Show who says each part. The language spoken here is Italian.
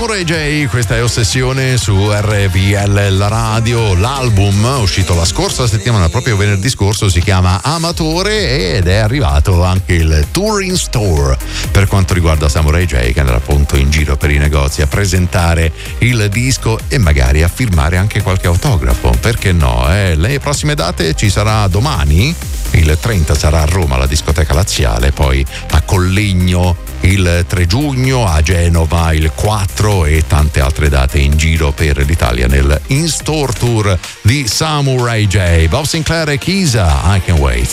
Speaker 1: Samurai J, questa è Ossessione su RPL la radio. L'album uscito la scorsa settimana, proprio venerdì scorso, si chiama Amatore ed è arrivato anche il Touring Store per quanto riguarda Samurai J, che andrà appunto in giro per i negozi a presentare il disco e magari a firmare anche qualche autografo, perché no? Le prossime date ci sarà domani, il 30 sarà a Roma alla discoteca Laziale, poi a Collegno il 3 giugno, a Genova il 4 e tante altre date in giro per l'Italia nel In-Store Tour di Samurai J. Bob Sinclair e Kisa, I Can Wait.